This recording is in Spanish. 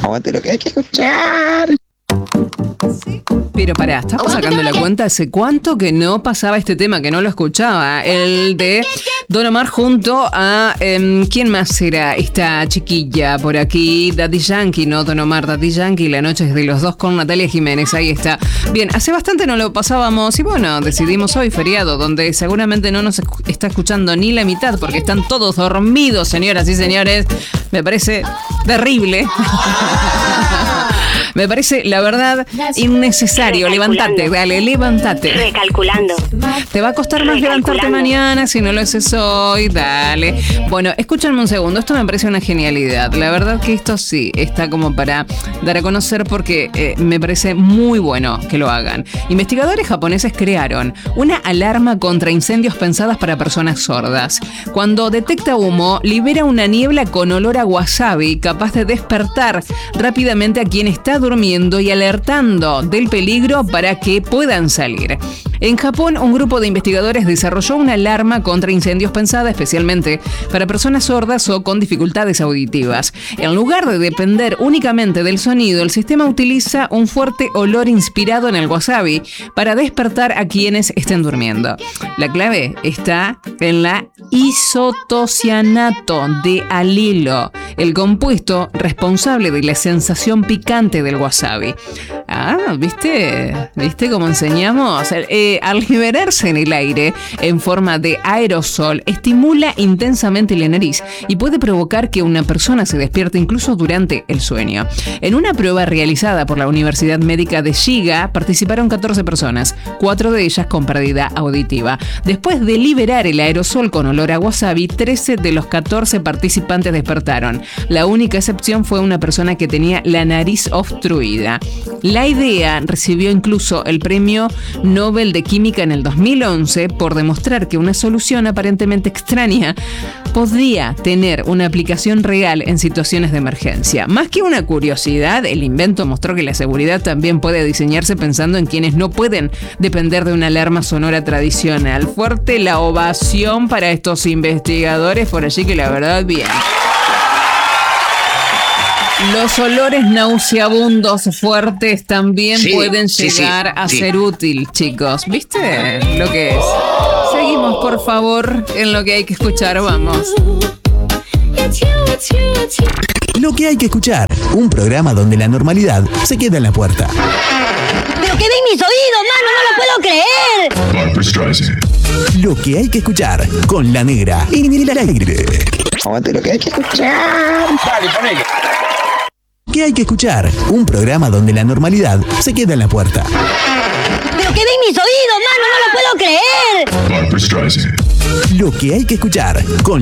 Aguante lo que hay que escuchar. Pero pará, estamos sacando la cuenta hace cuánto que no pasaba este tema, que no lo escuchaba. El de Don Omar junto a... ¿quién más era esta chiquilla por aquí? Daddy Yankee, no Don Omar, Daddy Yankee, La noche es de los dos con Natalia Jiménez, ahí está. Bien, hace bastante no lo pasábamos y bueno, decidimos hoy, feriado, donde seguramente no nos está escuchando ni la mitad porque están todos dormidos, señoras y señores. Me parece terrible. Me parece, la verdad, innecesario. Levántate, dale, levántate. Recalculando. Te va a costar más levantarte mañana si no lo haces hoy, dale. Bueno, escúchame un segundo, esto me parece una genialidad. La verdad que esto sí, está como para dar a conocer porque me parece muy bueno que lo hagan. Investigadores japoneses crearon una alarma contra incendios pensadas para personas sordas. Cuando detecta humo, libera una niebla con olor a wasabi capaz de despertar rápidamente a quien está durmiendo y alertando del peligro para que puedan salir. En Japón, un grupo de investigadores desarrolló una alarma contra incendios pensada especialmente para personas sordas o con dificultades auditivas. En lugar de depender únicamente del sonido, el sistema utiliza un fuerte olor inspirado en el wasabi para despertar a quienes estén durmiendo. La clave está en la isotocianato de alilo, el compuesto responsable de la sensación picante del wasabi. Ah, ¿viste cómo enseñamos? Al liberarse en el aire en forma de aerosol, estimula intensamente la nariz y puede provocar que una persona se despierte incluso durante el sueño. En una prueba realizada por la Universidad Médica de Shiga participaron 14 personas, 4 de ellas con pérdida auditiva. Después de liberar el aerosol con olor a wasabi, 13 de los 14 participantes despertaron. La única excepción fue una persona que tenía la nariz obstruida. La idea recibió incluso el premio Nobel de Química en el 2011 por demostrar que una solución aparentemente extraña podría tener una aplicación real en situaciones de emergencia. Más que una curiosidad, el invento mostró que la seguridad también puede diseñarse pensando en quienes no pueden depender de una alarma sonora tradicional. Fuerte la ovación para estos investigadores por allí, que la verdad, bien. Los olores nauseabundos fuertes también pueden llegar a ser útil, chicos. ¿Viste lo que es? Seguimos, por favor, en lo que hay que escuchar. Vamos. Lo que hay que escuchar. Un programa donde la normalidad se queda en la puerta. ¡Pero qué ven mis oídos, mano! ¡No lo puedo creer! Lo que hay que escuchar con La Negra en el aire. Aguante lo que hay que escuchar. Dale, ponele. ¿Qué hay que escuchar? Un programa donde la normalidad se queda en la puerta. ¡Pero qué ven mis oídos, mano! ¡No lo puedo creer! Lo que hay que escuchar con